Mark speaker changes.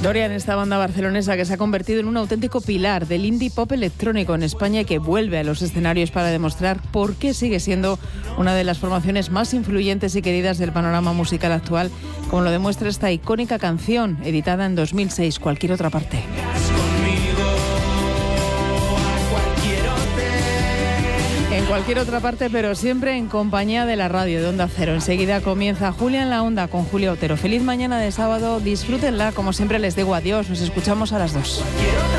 Speaker 1: Dorian, esta banda barcelonesa que se ha convertido en un auténtico pilar del indie pop electrónico en España y que vuelve a los escenarios para demostrar por qué sigue siendo una de las formaciones más influyentes y queridas del panorama musical actual, como lo demuestra esta icónica canción editada en 2006, Cualquier otra parte. En cualquier otra parte, pero siempre en compañía de la radio de Onda Cero. Enseguida comienza Julia en la Onda con Julia Otero. Feliz mañana de sábado, disfrútenla. Como siempre les digo adiós, nos escuchamos a las 2.